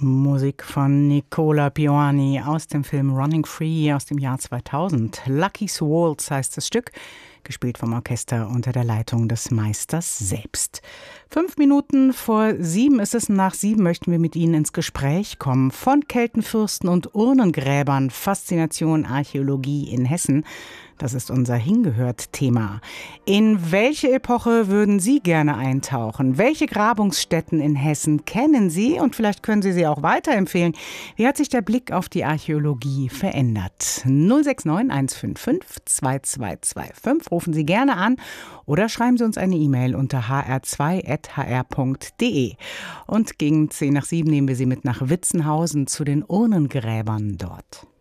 Musik von Nicola Piovani aus dem Film Running Free aus dem Jahr 2000. Lucky's Waltz heißt das Stück, gespielt vom Orchester unter der Leitung des Meisters selbst. 5 Minuten vor 7 ist es, nach 7 möchten wir mit Ihnen ins Gespräch kommen. Von Keltenfürsten und Urnengräbern, Faszination Archäologie in Hessen. Das ist unser Hingehört-Thema. In welche Epoche würden Sie gerne eintauchen? Welche Grabungsstätten in Hessen kennen Sie? Und vielleicht können Sie sie auch weiterempfehlen. Wie hat sich der Blick auf die Archäologie verändert? 069 155 2225. Rufen Sie gerne an oder schreiben Sie uns eine E-Mail unter hr2@hr.de. Und gegen 10 nach 7 nehmen wir Sie mit nach Witzenhausen zu den Urnengräbern dort.